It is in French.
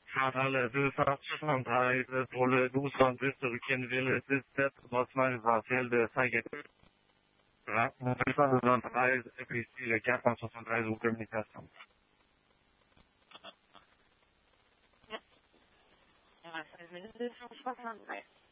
Alle 273 pour le 1270 sur Kenville 17, bâtiment résidentiel de Saint-Gabriel. 273, et ici le 473 aux communications. Ouais, 16 minutes 273.